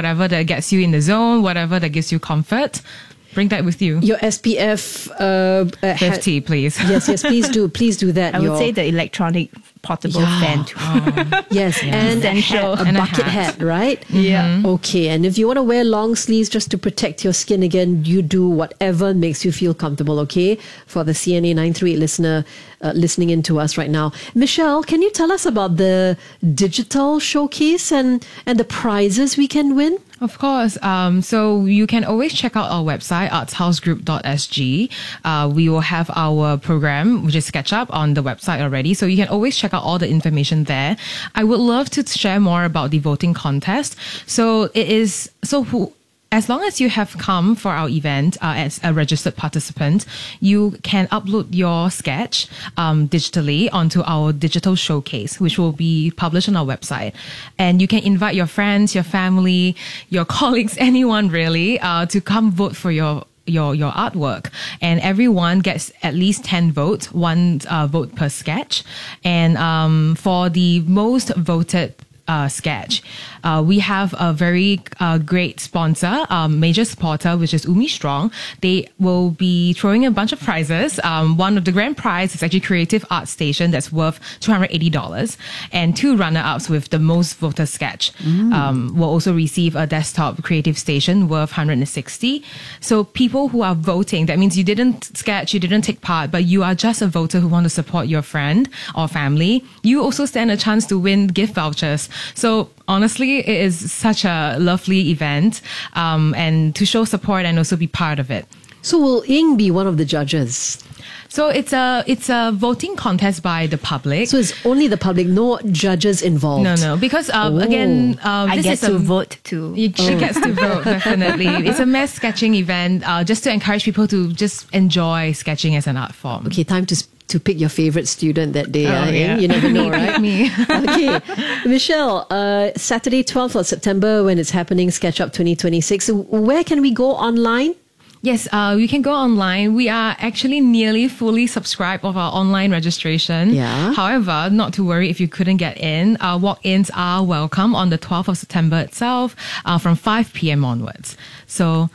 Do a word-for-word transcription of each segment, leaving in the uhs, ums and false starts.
whatever that gets you in the zone, whatever that gives you comfort. Bring that with you. Your S P F uh, uh, fifty, please. Yes, yes, please do. Please do that. I would Your, say the electronic portable Yeah. fan too. Oh. yes, Yeah. and a, Essential. hat, a And a bucket hat. hat, right? Yeah. Okay, and if you want to wear long sleeves just to protect your skin again, you do whatever makes you feel comfortable, okay? For the C N A nine three eight listener uh, listening in to us right now. Michelle, can you tell us about the digital showcase and, and the prizes we can win? Of course. Um, so you can always check out our website, arts house group dot s g. Uh, we will have our program, which is SketchUp, on the website already. So you can always check out all the information there. I would love to share more about the voting contest. So it is, so who, as long as you have come for our event uh, as a registered participant, you can upload your sketch um, digitally onto our digital showcase, which will be published on our website. And you can invite your friends, your family, your colleagues, anyone really, uh, to come vote for your your your artwork, and everyone gets at least ten votes, one uh, vote per sketch. And um, for the most voted Uh, sketch. Uh, we have a very uh, great sponsor, um, major supporter, which is Umi Strong. They will be throwing a bunch of prizes. Um, one of the grand prize is actually Creative Art Station, that's worth two hundred eighty dollars, and two runner-ups with the most voted sketch mm. um, will also receive a desktop Creative Station worth one hundred sixty dollars. So people who are voting, that means you didn't sketch, you didn't take part, but you are just a voter who want to support your friend or family, you also stand a chance to win gift vouchers. So honestly, it is such a lovely event, um, and to show support and also be part of it. So will Ying be one of the judges? So it's a it's a voting contest by the public. So it's only the public, no judges involved? No, no, because um, Oh. again, um, I this get is to a, vote too. You, she gets to vote, definitely. It's a mass sketching event, uh, just to encourage people to just enjoy sketching as an art form. Okay, time to to pick your favorite student that day. Oh, uh, yeah. You never know, right? Me. Okay, Michelle, uh, Saturday twelfth of September when it's happening, SketchUp twenty twenty-six. Where can we go online? Yes, uh, we can go online. We are actually nearly fully subscribed of our online registration. Yeah. However, not to worry if you couldn't get in. Our walk-ins are welcome on the twelfth of September itself, uh, from five p.m. onwards. So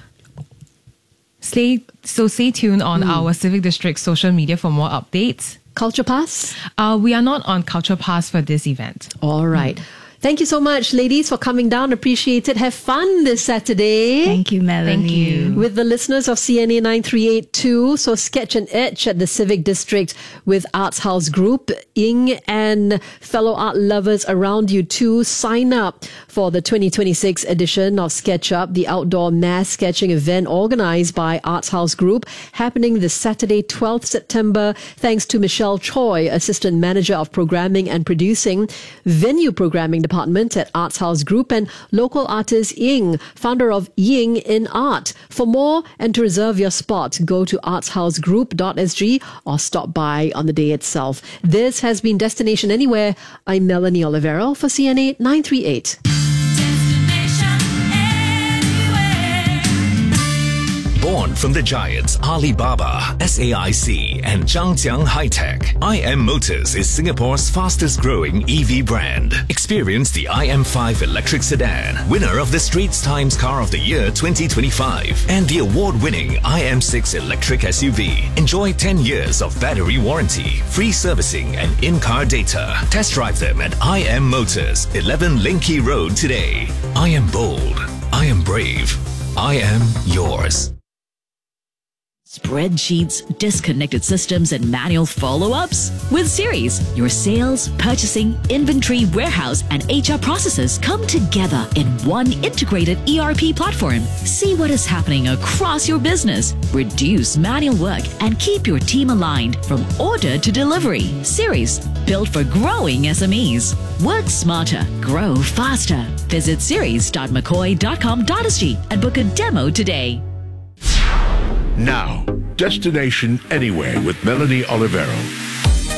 stay, so stay tuned on mm. our Civic District social media for more updates. Culture Pass? Uh, we are not on Culture Pass for this event. All right. Mm. Thank you so much, ladies, for coming down. Appreciate it. Have fun this Saturday. Thank you, Melanie. Thank you. With the listeners of C N A nine three eight two. So sketch and etch at the Civic District with Arts House Group. Ying and fellow art lovers around you too. Sign up for the twenty twenty-six edition of SketchUp, the outdoor mass sketching event organized by Arts House Group, happening this Saturday, twelfth of September. Thanks to Michelle Choi, Assistant Manager of Programming and Producing, Venue Programming Department at Arts House Group, and local artist Ying, founder of Ying in Art. For more and to reserve your spot, go to arts house group dot s g or stop by on the day itself. This has been Destination Anywhere. I'm Melanie Olivero for C N A nine three eight. Born from the giants Alibaba, S A I C, and Zhangjiang High-Tech, I M Motors is Singapore's fastest-growing E V brand. Experience the I M five electric sedan, winner of the Straits Times Car of the Year twenty twenty-five, and the award-winning I M six electric S U V. Enjoy ten years of battery warranty, free servicing, and in-car data. Test drive them at I M Motors, eleven Linky Road today. I am bold. I am brave. I am yours. Spreadsheets, disconnected systems, and manual follow-ups? With Series, your sales, purchasing, inventory, warehouse, and H R processes come together in one integrated E R P platform. See what is happening across your business. Reduce manual work and keep your team aligned from order to delivery. Series, built for growing S M Es. Work smarter, grow faster. Visit series dot mccoy dot com dot s g and book a demo today. Now, Destination Anywhere with Melanie Olivero.